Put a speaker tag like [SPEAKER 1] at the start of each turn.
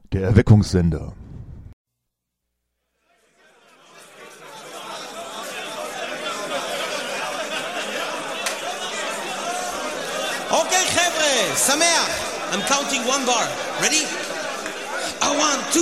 [SPEAKER 1] Der Erweckungssender.
[SPEAKER 2] Okay, חבר'ה, שמח. I'm counting one bar. Ready? 1, 2.